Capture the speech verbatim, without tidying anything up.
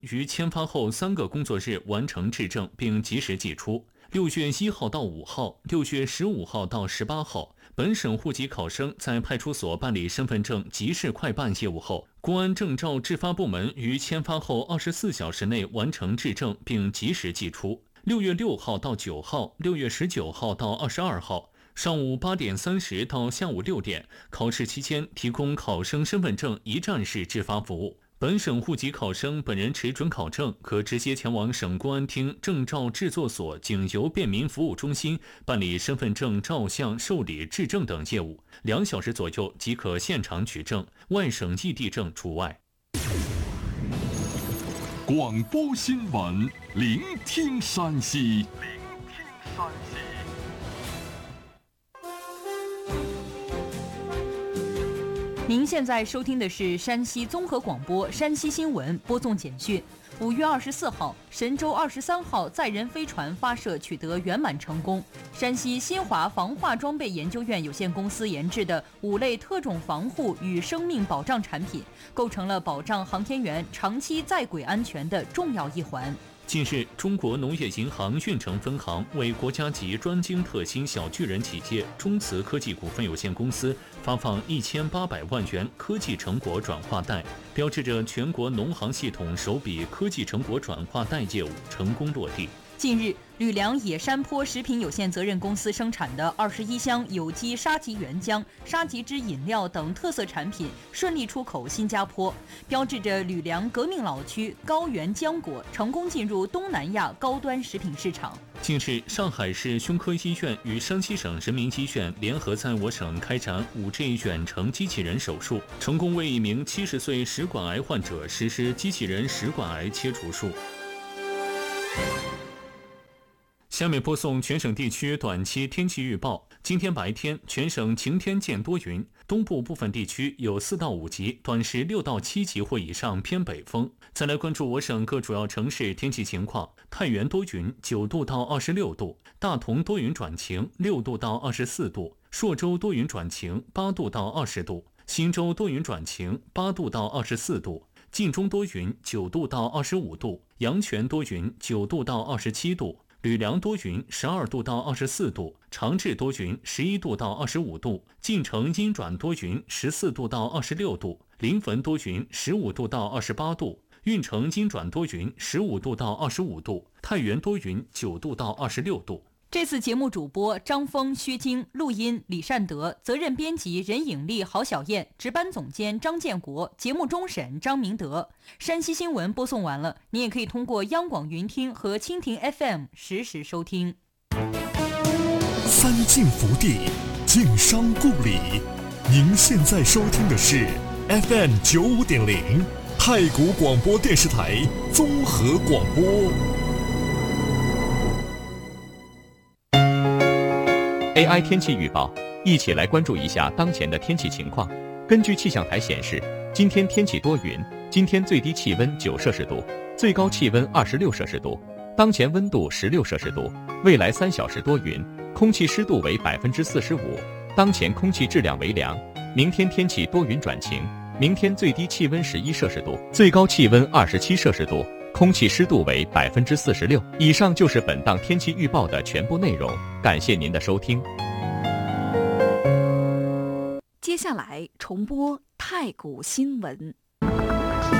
于签发后三个工作日完成质证并及时寄出。六月一号到五号、六月十五号到十八号，本省户籍考生在派出所办理身份证即时快办业务后，公安证照制发部门于签发后二十四小时内完成质证并及时寄出。六月六号到九号、六月十九号到二十二号，上午八点三十到下午六点，考试期间提供考生身份证一站式制发服务。本省户籍考生本人持准考证，可直接前往省公安厅证照制作所警邮便民服务中心办理身份证照相、受理质证等业务，两小时左右即可现场取证，外省异地证除外。 广播新闻，聆听山西。聆听山西。 您现在收听的是山西综合广播山西新闻播送简讯。五月二十四号，神舟二十三号载人飞船发射取得圆满成功。山西新华防化装备研究院有限公司研制的五类特种防护与生命保障产品，构成了保障航天员长期在轨安全的重要一环。 近日，中国农业银行运城分行为国家级专精特新小巨人企业中慈科技股份有限公司发放一千八百万元科技成果转化贷，标志着全国农行系统首笔科技成果转化贷业务成功落地。 近日，吕梁野山坡食品有限责任公司生产的二十一箱有机沙棘原浆、沙棘汁饮料等特色产品顺利出口新加坡，标志着吕梁革命老区高原浆果成功进入东南亚高端食品市场。 近日，上海市胸科医院与山西省人民医院联合在我省开展 五 G 远程机器人手术，成功为一名七十岁食管癌患者实施机器人食管癌切除术。下面播送全省地区短期天气预报。今天白天全省晴天见多云，东部部分地区有四到五级，短时六到七级或以上偏北风。再来关注我省各主要城市天气情况：太原多云，九度到二十六度；大同多云转晴，六度到二十四度；朔州多云转晴，八度到二十度；忻州多云转晴，八度到二十四度；晋中多云，九度到二十五度；阳泉多云，九度到二十七度；吕梁多云，十二度到二十四度；长治多云，十一度到二十五度；晋城阴转多云，十四度到二十六度；临汾多云，十五度到二十八度；运城阴转多云，十五度到二十五度；太原多云，九度到二十六度。 这次节目主播张峰、薛晶，录音李善德，责任编辑任颖丽、郝小燕，值班总监张建国，节目终审张明德。山西新闻播送完了，您也可以通过央广云听和蜻蜓 F M 实时收听。 三晋福地，晋商故里。您现在收听的是 F M 九五点零太谷广播电视台综合广播。 A I 天气预报，一起来关注一下当前的天气情况。根据气象台显示，今天天气多云，今天最低气温九摄氏度，最高气温二十六摄氏度，当前温度十六摄氏度。未来三小时多云，空气湿度为百分之四十五，当前空气质量为良。明天天气多云转晴，明天最低气温十一摄氏度，最高气温二十七摄氏度，空气湿度为百分之四十六。以上就是本档天气预报的全部内容，感谢您的收听。 接下来重播太谷新闻。